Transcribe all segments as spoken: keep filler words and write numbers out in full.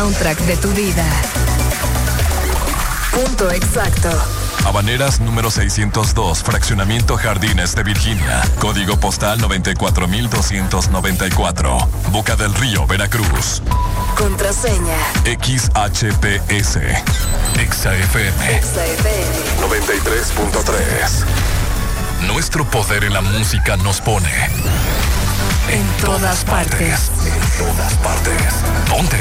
Soundtrack de tu vida. Punto exacto. Habaneras número seiscientos dos, Fraccionamiento Jardines de Virginia. Código postal noventa y cuatro mil doscientos noventa y cuatro. Boca del Río, Veracruz. Contraseña. X H P S. Exa F M. Exa F M. noventa y tres punto tres. Nuestro poder en la música nos pone en todas partes. En todas partes. Ponte.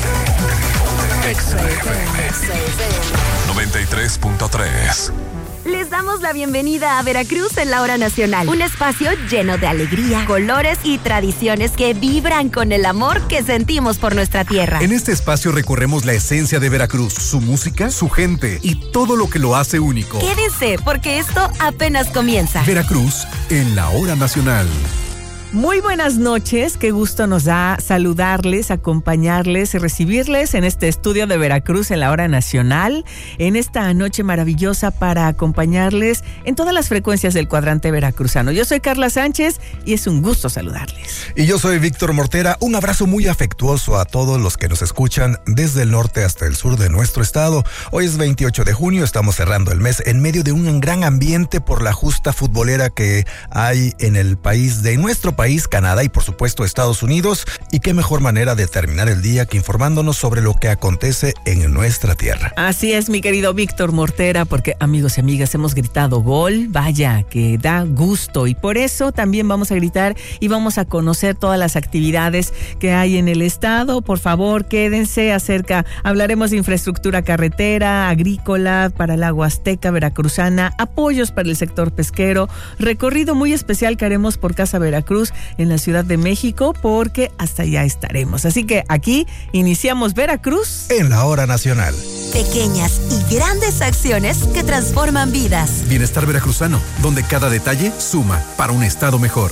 Exa F M. noventa y tres punto tres. Les damos la bienvenida a Veracruz en la Hora Nacional. Un espacio lleno de alegría, colores y tradiciones que vibran con el amor que sentimos por nuestra tierra. En este espacio recorremos la esencia de Veracruz, su música, su gente y todo lo que lo hace único. Quédense, porque esto apenas comienza. Veracruz en la Hora Nacional. Muy buenas noches, qué gusto nos da saludarles, acompañarles y recibirles en este estudio de Veracruz en la Hora Nacional, en esta noche maravillosa para acompañarles en todas las frecuencias del cuadrante veracruzano. Yo soy Carla Sánchez y es un gusto saludarles. Y yo soy Víctor Mortera, un abrazo muy afectuoso a todos los que nos escuchan desde el norte hasta el sur de nuestro estado. Hoy es veintiocho de junio, estamos cerrando el mes en medio de un gran ambiente por la justa futbolera que hay en el país de nuestro país. País, Canadá y por supuesto Estados Unidos. Y qué mejor manera de terminar el día que informándonos sobre lo que acontece en nuestra tierra. Así es, mi querido Víctor Mortera, porque amigos y amigas hemos gritado gol, vaya, que da gusto, y por eso también vamos a gritar y vamos a conocer todas las actividades que hay en el estado. Por favor, quédense acerca, hablaremos de infraestructura carretera, agrícola para la Huasteca veracruzana, apoyos para el sector pesquero, recorrido muy especial que haremos por Casa Veracruz en la Ciudad de México, porque hasta allá estaremos. Así que aquí iniciamos Veracruz en la Hora Nacional. Pequeñas y grandes acciones que transforman vidas. Bienestar veracruzano, donde cada detalle suma para un estado mejor.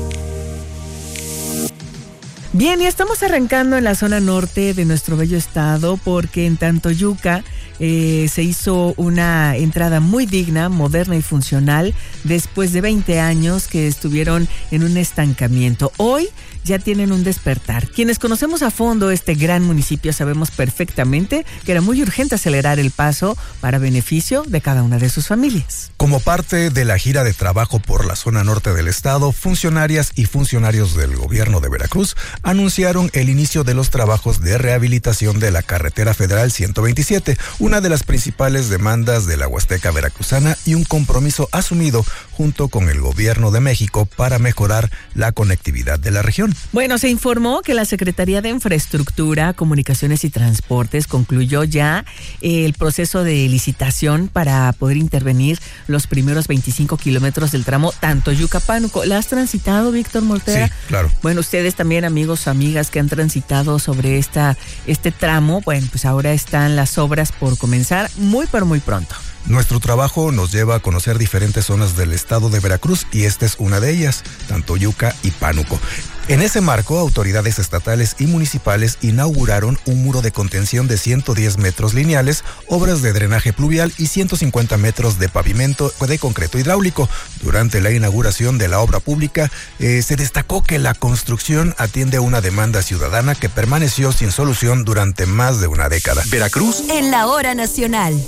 Bien, y estamos arrancando en la zona norte de nuestro bello estado, porque en Tantoyuca eh, se hizo una entrada muy digna, moderna y funcional después de veinte años que estuvieron en un estancamiento. Hoy ya tienen un despertar. Quienes conocemos a fondo este gran municipio sabemos perfectamente que era muy urgente acelerar el paso para beneficio de cada una de sus familias. Como parte de la gira de trabajo por la zona norte del estado, funcionarias y funcionarios del gobierno de Veracruz anunciaron el inicio de los trabajos de rehabilitación de la carretera federal ciento veintisiete, una de las principales demandas de la Huasteca veracruzana y un compromiso asumido junto con el gobierno de México para mejorar la conectividad de la región. Bueno, se informó que la Secretaría de Infraestructura, Comunicaciones y Transportes concluyó ya el proceso de licitación para poder intervenir los primeros veinticinco kilómetros del tramo Tantoyuca-Pánuco. ¿La has transitado, Víctor Mortera? Sí, claro. Bueno, ustedes también, amigos o amigas que han transitado sobre esta, este tramo, bueno, pues ahora están las obras por comenzar muy, pero muy pronto. Nuestro trabajo nos lleva a conocer diferentes zonas del estado de Veracruz y esta es una de ellas, Tantoyuca y Pánuco. En ese marco, autoridades estatales y municipales inauguraron un muro de contención de ciento diez metros lineales, obras de drenaje pluvial y ciento cincuenta metros de pavimento de concreto hidráulico. Durante la inauguración de la obra pública, eh, se destacó que la construcción atiende a una demanda ciudadana que permaneció sin solución durante más de una década. Veracruz en la Hora Nacional.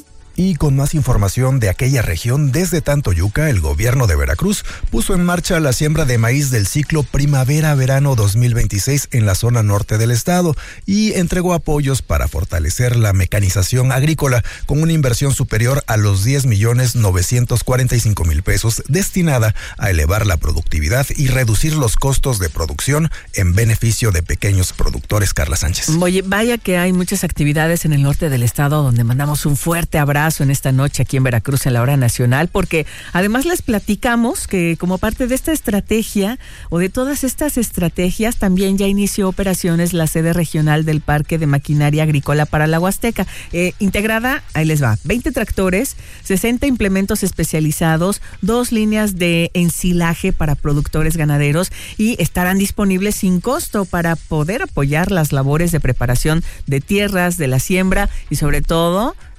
Y con más información de aquella región, desde Tantoyuca, el gobierno de Veracruz puso en marcha la siembra de maíz del ciclo Primavera-Verano dos mil veintiséis en la zona norte del estado y entregó apoyos para fortalecer la mecanización agrícola con una inversión superior a los diez millones novecientos cuarenta y cinco mil pesos destinada a elevar la productividad y reducir los costos de producción en beneficio de pequeños productores. Carla Sánchez. Oye, vaya que hay muchas actividades en el norte del estado donde mandamos un fuerte abrazo en esta noche aquí en Veracruz en la Hora Nacional, porque además les platicamos que como parte de esta estrategia o de todas estas estrategias también ya inició operaciones la sede regional del Parque de Maquinaria Agrícola para la Huasteca, eh, integrada, ahí les va, veinte tractores, sesenta implementos especializados, dos líneas de ensilaje para productores ganaderos y estarán disponibles sin costo para poder apoyar las labores de preparación de tierras, de la siembra y sobre todo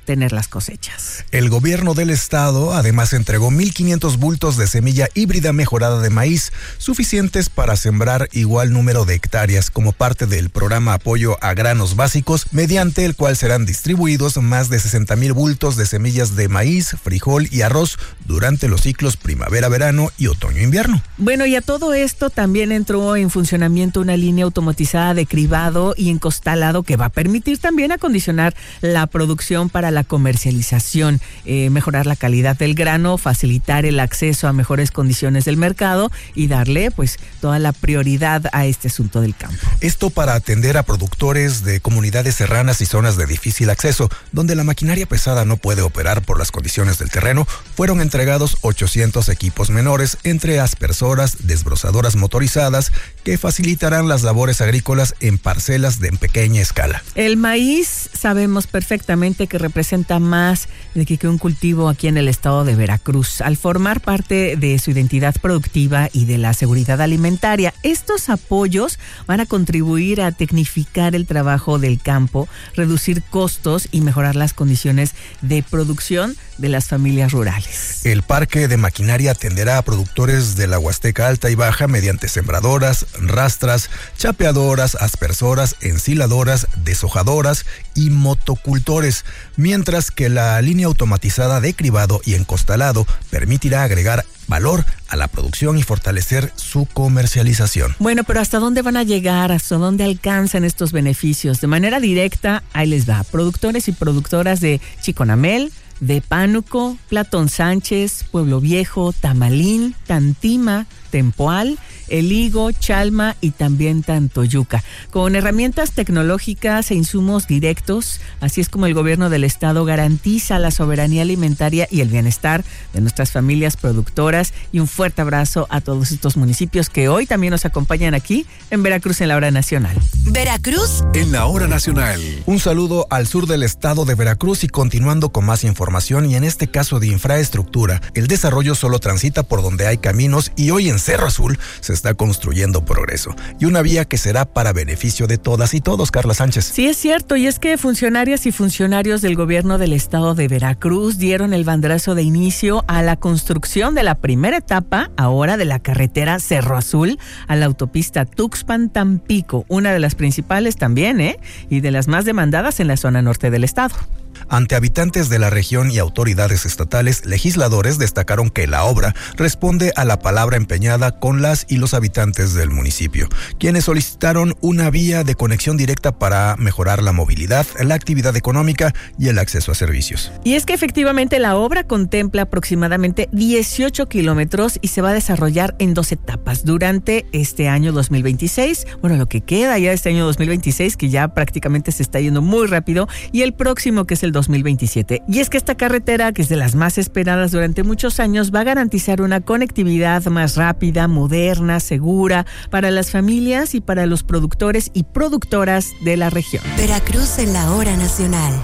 tener las cosechas. El gobierno del estado además entregó mil quinientos bultos de semilla híbrida mejorada de maíz, suficientes para sembrar igual número de hectáreas como parte del programa Apoyo a Granos Básicos, mediante el cual serán distribuidos más de sesenta mil bultos de semillas de maíz, frijol y arroz durante los ciclos primavera-verano y otoño-invierno. Bueno, y a todo esto también entró en funcionamiento una línea automatizada de cribado y encostalado que va a permitir también acondicionar la producción para la comercialización, eh, mejorar la calidad del grano, facilitar el acceso a mejores condiciones del mercado y darle pues toda la prioridad a este asunto del campo. Esto para atender a productores de comunidades serranas y zonas de difícil acceso, donde la maquinaria pesada no puede operar por las condiciones del terreno. Fueron entregados ochocientos equipos menores, entre aspersoras, desbrozadoras motorizadas, que facilitarán las labores agrícolas en parcelas de pequeña escala. El maíz sabemos perfectamente que representa más de que un cultivo aquí en el estado de Veracruz, al formar parte de su identidad productiva y de la seguridad alimentaria. Estos apoyos van a contribuir a tecnificar el trabajo del campo, reducir costos y mejorar las condiciones de producción de las familias rurales. El parque de maquinaria atenderá a productores de la Huasteca Alta y Baja mediante sembradoras, rastras, chapeadoras, aspersoras, ensiladoras, deshojadoras y motocultores, mientras que la línea automatizada de cribado y encostalado permitirá agregar valor a la producción y fortalecer su comercialización. Bueno, pero ¿hasta dónde van a llegar? ¿Hasta dónde alcanzan estos beneficios? De manera directa, ahí les va. Productores y productoras de Chiconamel, de Pánuco, Platón Sánchez, Pueblo Viejo, Tamalín, Tantima, Tempoal, El Higo, Chalma y también Tantoyuca. Con herramientas tecnológicas e insumos directos, así es como el gobierno del estado garantiza la soberanía alimentaria y el bienestar de nuestras familias productoras. Y un fuerte abrazo a todos estos municipios que hoy también nos acompañan aquí en Veracruz en la Hora Nacional. Veracruz en la Hora Nacional. Un saludo al sur del estado de Veracruz y continuando con más información, y en este caso de infraestructura. El desarrollo solo transita por donde hay caminos, y hoy en Cerro Azul se está construyendo progreso y una vía que será para beneficio de todas y todos. Carla Sánchez. Sí, es cierto, y es que funcionarias y funcionarios del gobierno del estado de Veracruz dieron el banderazo de inicio a la construcción de la primera etapa ahora de la carretera Cerro Azul a la autopista Tuxpan-Tampico, una de las principales también, ¿eh? Y de las más demandadas en la zona norte del estado. Ante habitantes de la región y autoridades estatales, legisladores destacaron que la obra responde a la palabra empeñada con las y los habitantes del municipio, quienes solicitaron una vía de conexión directa para mejorar la movilidad, la actividad económica y el acceso a servicios. Y es que efectivamente la obra contempla aproximadamente dieciocho kilómetros y se va a desarrollar en dos etapas durante este año dos mil veintiséis, bueno, lo que queda ya de este año dos mil veintiséis, que ya prácticamente se está yendo muy rápido, y el próximo, que es el dos mil veintisiete. Y es que esta carretera, que es de las más esperadas durante muchos años, va a garantizar una conectividad más rápida, moderna, segura para las familias y para los productores y productoras de la región. Veracruz en la Hora Nacional.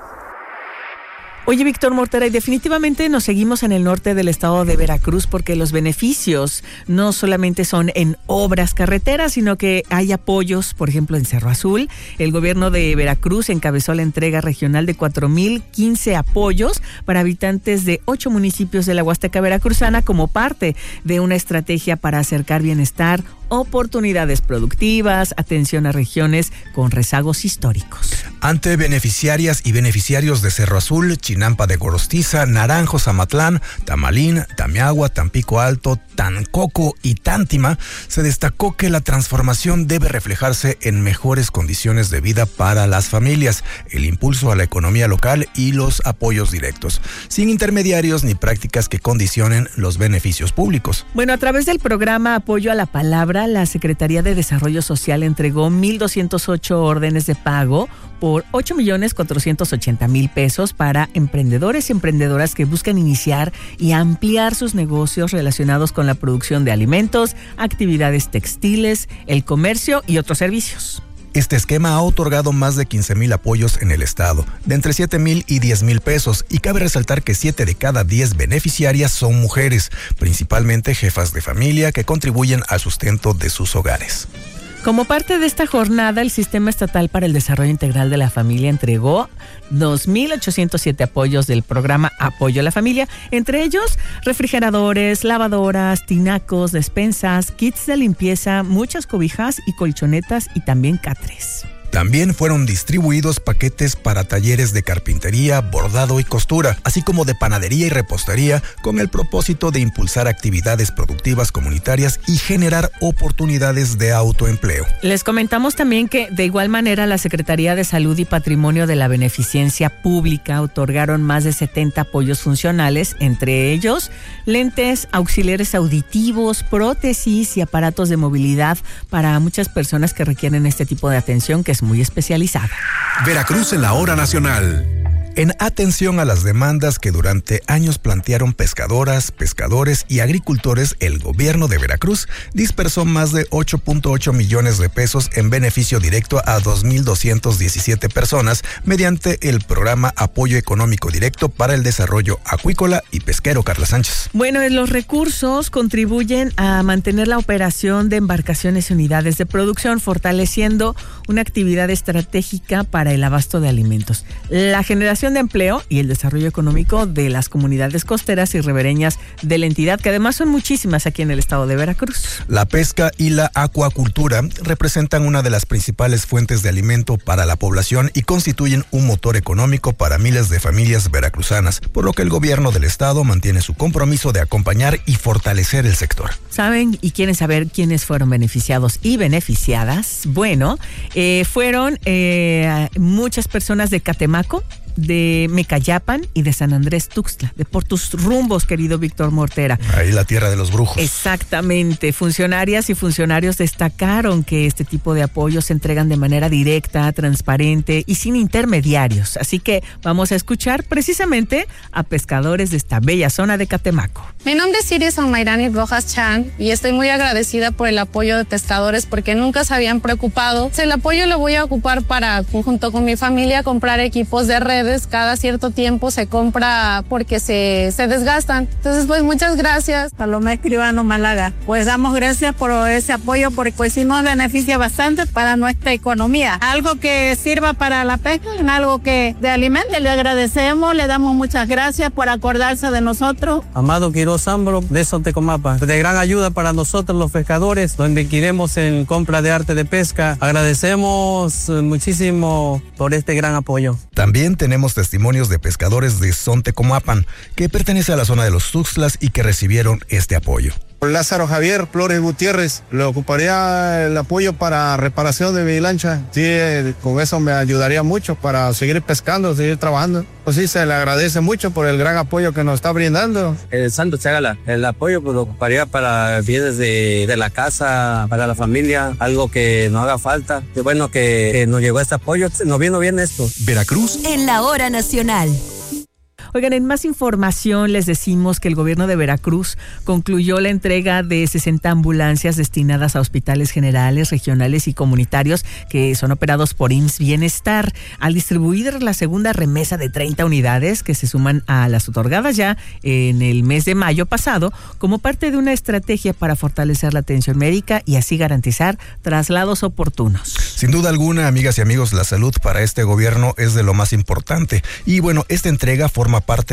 Oye, Víctor Mortera, y definitivamente nos seguimos en el norte del estado de Veracruz porque los beneficios no solamente son en obras carreteras, sino que hay apoyos, por ejemplo, en Cerro Azul. El gobierno de Veracruz encabezó la entrega regional de cuatro mil quince apoyos para habitantes de ocho municipios de la Huasteca Veracruzana como parte de una estrategia para acercar bienestar, oportunidades productivas, atención a regiones con rezagos históricos. Ante beneficiarias y beneficiarios de Cerro Azul, Chinampa de Gorostiza, Naranjo, Zamatlán, Tamalín, Tamiagua, Tampico Alto, Tancoco y Tántima, se destacó que la transformación debe reflejarse en mejores condiciones de vida para las familias, el impulso a la economía local y los apoyos directos, sin intermediarios ni prácticas que condicionen los beneficios públicos. Bueno, a través del programa Apoyo a la Palabra, la Secretaría de Desarrollo Social entregó mil doscientos ocho órdenes de pago por ocho millones cuatrocientos ochenta mil pesos para emprendedores y emprendedoras que buscan iniciar y ampliar sus negocios relacionados con la producción de alimentos, actividades textiles, el comercio y otros servicios. Este esquema ha otorgado más de quince mil apoyos en el estado, de entre siete mil y diez mil pesos, y cabe resaltar que siete de cada diez beneficiarias son mujeres, principalmente jefas de familia que contribuyen al sustento de sus hogares. Como parte de esta jornada, el Sistema Estatal para el Desarrollo Integral de la Familia entregó dos mil ochocientos siete apoyos del programa Apoyo a la Familia, entre ellos refrigeradores, lavadoras, tinacos, despensas, kits de limpieza, muchas cobijas y colchonetas y también catres. También fueron distribuidos paquetes para talleres de carpintería, bordado y costura, así como de panadería y repostería, con el propósito de impulsar actividades productivas comunitarias y generar oportunidades de autoempleo. Les comentamos también que de igual manera la Secretaría de Salud y Patrimonio de la Beneficencia Pública otorgaron más de setenta apoyos funcionales, entre ellos lentes, auxiliares auditivos, prótesis y aparatos de movilidad para muchas personas que requieren este tipo de atención, que es muy especializada. Veracruz en la hora nacional. En atención a las demandas que durante años plantearon pescadoras, pescadores y agricultores, el gobierno de Veracruz dispersó más de ocho punto ocho millones de pesos en beneficio directo a dos mil doscientas diecisiete personas mediante el programa Apoyo Económico Directo para el Desarrollo Acuícola y Pesquero. Carla Sánchez. Bueno, los recursos contribuyen a mantener la operación de embarcaciones y unidades de producción, fortaleciendo una actividad estratégica para el abasto de alimentos, la generación de empleo y el desarrollo económico de las comunidades costeras y ribereñas de la entidad, que además son muchísimas aquí en el estado de Veracruz. La pesca y la acuacultura representan una de las principales fuentes de alimento para la población y constituyen un motor económico para miles de familias veracruzanas, por lo que el gobierno del estado mantiene su compromiso de acompañar y fortalecer el sector. ¿Saben y quieren saber quiénes fueron beneficiados y beneficiadas? Bueno, eh, fueron eh, muchas personas de Catemaco, de Mecayapan y de San Andrés Tuxtla, de por tus rumbos, querido Víctor Mortera. Ahí la tierra de los brujos. Exactamente. Funcionarias y funcionarios destacaron que este tipo de apoyos se entregan de manera directa, transparente y sin intermediarios. Así que vamos a escuchar precisamente a pescadores de esta bella zona de Catemaco. Mi nombre es Iris Almairani Rojas Chan y estoy muy agradecida por el apoyo de pescadores porque nunca se habían preocupado. El apoyo lo voy a ocupar para, junto con mi familia, comprar equipos de redes. Cada cierto tiempo se compra porque se, se desgastan. Entonces, pues muchas gracias. Paloma Escribano Málaga. Pues damos gracias por ese apoyo porque pues sí nos beneficia bastante para nuestra economía. Algo que sirva para la pesca, algo que de alimento. Le agradecemos, le damos muchas gracias por acordarse de nosotros. Amado Quiroz Ambro de Sontecomapa, de gran ayuda para nosotros los pescadores, donde queremos en compra de arte de pesca. Agradecemos muchísimo por este gran apoyo. También tenemos testimonios de pescadores de Sontecomapan, que pertenece a la zona de los Tuxtlas y que recibieron este apoyo. Lázaro Javier Flores Gutiérrez, le ocuparía el apoyo para reparación de mi lancha. Sí, con eso me ayudaría mucho para seguir pescando, seguir trabajando. Pues sí, se le agradece mucho por el gran apoyo que nos está brindando. El Santo Chágala, el apoyo pues, lo ocuparía para bienes de, de la casa, para la familia, algo que no haga falta. Qué bueno que, que nos llegó este apoyo, nos vino bien esto. Veracruz en la hora nacional. Oigan, en más información les decimos que el gobierno de Veracruz concluyó la entrega de sesenta ambulancias destinadas a hospitales generales, regionales y comunitarios que son operados por I M S S Bienestar, al distribuir la segunda remesa de treinta unidades que se suman a las otorgadas ya en el mes de mayo pasado, como parte de una estrategia para fortalecer la atención médica y así garantizar traslados oportunos. Sin duda alguna, amigas y amigos, la salud para este gobierno es de lo más importante. Y bueno, esta entrega forma parte